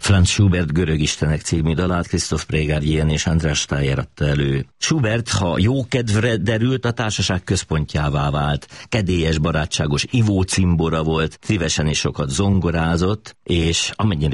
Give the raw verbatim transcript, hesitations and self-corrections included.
Franz Schubert Görög istenek című dalát Christoph Prégarien és András Steyer adta elő. Schubert, ha jó kedvre derült, a társaság központjává vált. Kedélyes, barátságos ivócimbora volt, szívesen és sokat zongorázott, és amennyire